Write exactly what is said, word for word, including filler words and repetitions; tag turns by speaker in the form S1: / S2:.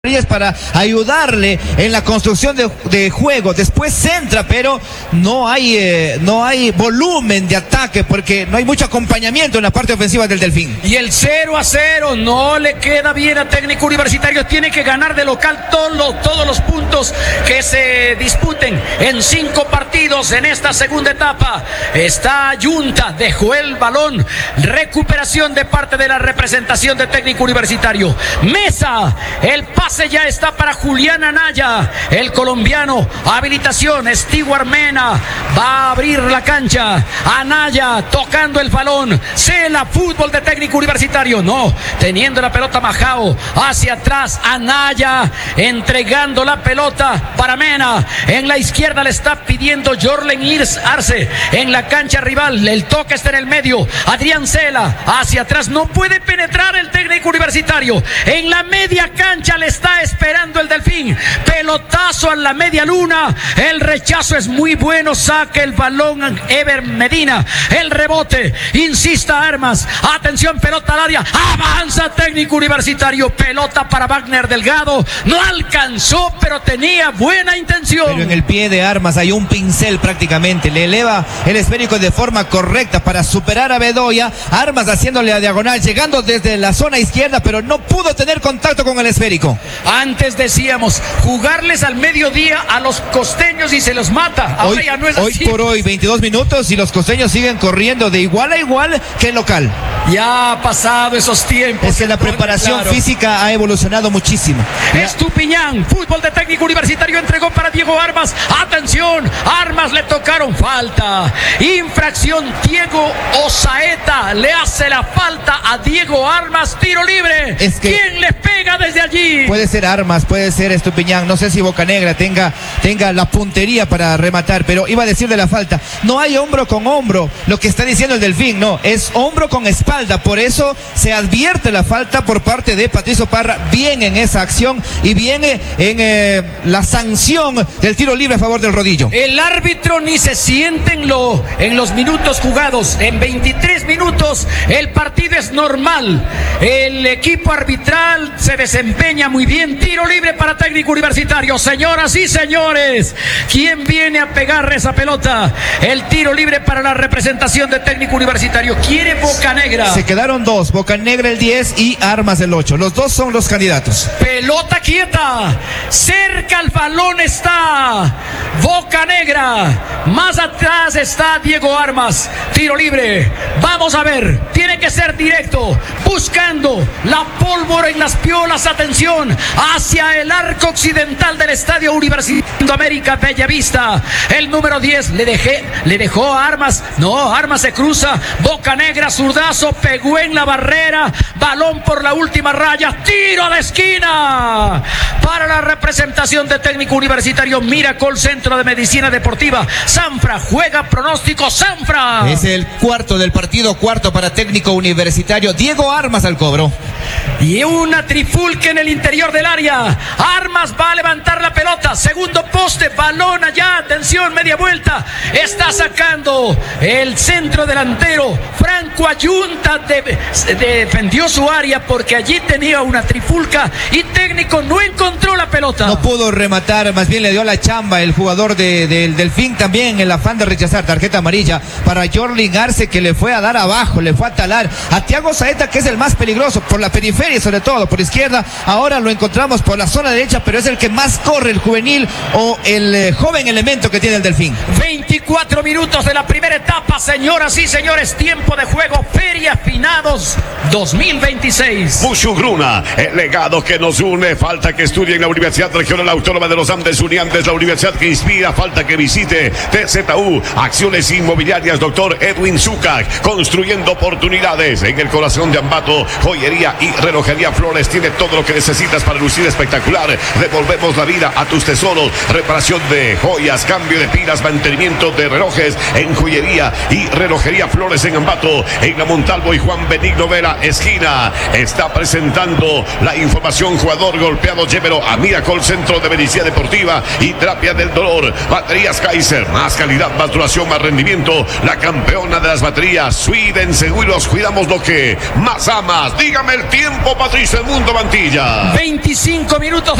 S1: para ayudarle en la construcción de, de juego. Después centra, pero no hay eh, no hay volumen de ataque porque no hay mucho acompañamiento en la parte ofensiva del Delfín.
S2: Y el cero a cero no le queda bien a Técnico Universitario. Tiene que ganar de local todos los, todos los puntos que se disputen en cinco partidos en esta segunda etapa. Está Junta, dejó el balón. Recuperación de parte de la representación de Técnico Universitario. Mesa, el pase ya está para Julián Anaya, el colombiano. Habilitación, Stewart Mena va a abrir la cancha. Anaya tocando el balón. Cela, fútbol de Técnico Universitario. No, teniendo la pelota Majao hacia atrás. Anaya entregando la pelota para Mena. En la izquierda le está pidiendo Jorlen Arce. En la cancha rival, el toque está en el medio. Adrián Cela hacia atrás. No puede penetrar el Técnico Universitario. En la media cancha le está esperando el Delfín. Pelotazo a la media luna. El rechazo es muy bueno. Saca el balón Ever Medina. El rebote. Insista Armas. Atención, pelota al área. Avanza Técnico Universitario. Pelota para Wagner Delgado. No alcanzó, pero tenía buena intención.
S1: Pero en el pie de Armas hay un pincel prácticamente. Le eleva el esférico de forma correcta para superar a Bedoya. Armas haciéndole a diagonal, llegando desde la zona izquierda, pero no pudo tener contacto con el esférico.
S2: Antes decíamos, jugarles al mediodía a los costeños y se los mata. Ahora
S1: hoy,
S2: ya no es
S1: hoy
S2: así.
S1: por hoy, veintidós minutos y los costeños siguen corriendo de igual a igual que el local.
S2: Ya ha pasado esos tiempos.
S1: Es que la preparación claro. física ha evolucionado muchísimo.
S2: Estupiñán, fútbol de Técnico Universitario, entregó para Diego Armas. Atención, Armas le tocaron falta. Infracción, Diego Osaeta le hace la falta a Diego Armas. Tiro libre.
S1: Es que
S2: ¿quién le pega desde allí?
S1: Puede ser Armas, puede ser Estupiñán. No sé si Bocanegra tenga, tenga la puntería para rematar, pero iba a decir de la falta. No hay hombro con hombro. Lo que está diciendo el Delfín, no, es hombro con espalda. Por eso se advierte la falta por parte de Patricio Parra. Bien en esa acción y viene en eh, la sanción del tiro libre a favor del Rodillo.
S2: El árbitro ni se siente en, lo, en los minutos jugados. En veintitrés minutos el partido es normal. El equipo arbitral se desempeña muy bien. Tiro libre para Técnico Universitario. Señoras y señores, ¿quién viene a pegar esa pelota? El tiro libre para la representación de Técnico Universitario. Quiere Bocanegra.
S1: Se quedaron dos, Bocanegra el diez y Armas el ocho. Los dos son los candidatos.
S2: Pelota quieta. Cerca el balón está Bocanegra. Más atrás está Diego Armas. Tiro libre. Vamos a ver. Tiene que ser directo. Buscando la pólvora en las piolas. Atención. Hacia el arco occidental del Estadio Universitario América Bellavista. El número diez le dejé, le dejó a Armas. No, Armas se cruza. Bocanegra, zurdazo. Pegó en la barrera. Balón por la última raya. Tiro de esquina. Para la representación de Técnico Universitario. Miracol Centro de Medicina Deportiva. Sanfra juega pronóstico. Sanfra.
S1: Es el cuarto del partido. Cuarto para Técnico Universitario. Diego Armas al cobro.
S2: Y una trifulca en el interior del área. Armas va a levantar la pelota. Segundo poste. Balón allá. Atención. Media vuelta. Está sacando el centro delantero. Franco Ayunta de, de, defendió su área porque allí tenía una trifulca y Técnico no encontró la pelota.
S1: No pudo rematar. Más bien le dio la chamba el jugador de, de, del Delfín también. El afán de rechazar. Tarjeta amarilla para Jorlen Arce, que le fue a dar abajo. Le fue a talar a Thiago Saeta, que es el más peligroso por la periferia, sobre todo por izquierda. Ahora lo encontramos por la zona derecha, pero es el que más corre, el juvenil o el eh, joven elemento que tiene el Delfín.
S2: veinticuatro minutos de la primera etapa, señoras y señores. Tiempo de juego, Feria Finados dos mil veintiséis.
S3: Mushugruna, el legado que nos une. Falta que estudie en la Universidad Regional Autónoma de los Andes Uniantes, la universidad que inspira. Falta que visite T Z U, Acciones Inmobiliarias, doctor Edwin Zucac, construyendo oportunidades en el corazón de Ambato. Joyería y relojería Flores tiene todo lo que necesitas para lucir espectacular. Devolvemos la vida a tus tesoros. Reparación de joyas, cambio de pilas, mantenimiento de relojes en joyería y relojería Flores en Ambato, en la Montalvo y Juan Benigno Vera esquina. Está presentando la información. Jugador golpeado, lleve número a Miracol Centro de Medicina Deportiva y Terapia del Dolor. Baterías Kaiser, más calidad, más duración, más rendimiento. La campeona de las baterías, Sweden Seguros, cuidamos lo que más amas. Dígame el tiempo, Patricio Edmundo Mantilla.
S2: veinticinco minutos.